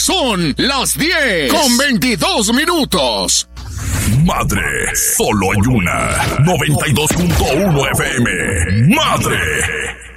Son las 10:22. Madre, solo hay una. 92.1 FM. Madre.